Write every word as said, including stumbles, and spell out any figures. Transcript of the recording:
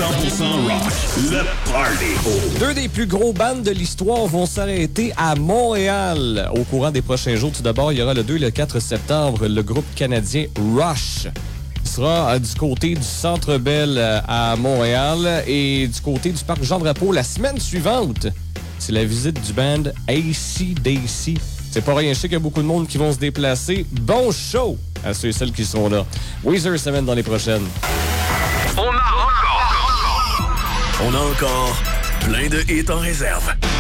cent pour cent rock, le party. Deux des plus gros bands de l'histoire vont s'arrêter à Montréal au courant des prochains jours. Tout d'abord, il y aura le deux et le quatre septembre le groupe canadien Rush. Il sera euh, du côté du Centre Bell euh, à Montréal et du côté du Parc Jean-Drapeau la semaine suivante. C'est la visite du band A C D C. C'est pas rien, je sais qu'il y a beaucoup de monde qui vont se déplacer. Bon show à ceux et celles qui seront là. Weezer semaine dans les prochaines. On a encore, on a encore plein de hits en réserve.